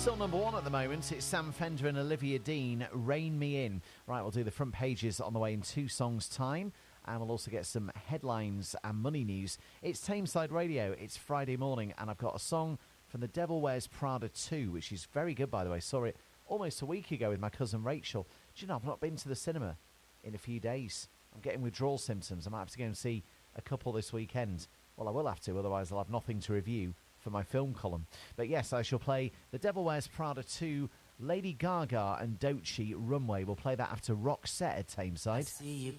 Still number one at the moment. It's Sam Fender and Olivia Dean, Rein Me In. Right, we'll do the front pages on the way in 2 songs' time. And we'll also get some headlines and money news. It's Tameside Radio. It's Friday morning, and I've got a song from The Devil Wears Prada 2, which is very good, by the way. Saw it almost a week ago with my cousin Rachel. Do you know, I've not been to the cinema in a few days. I'm getting withdrawal symptoms. I might have to go and see a couple this weekend. Well, I will have to, otherwise I'll have nothing to review for my film column. But yes, I shall play The Devil Wears Prada 2, Lady Gaga and Doechii, Runway. We'll play that after Roxette at Tameside.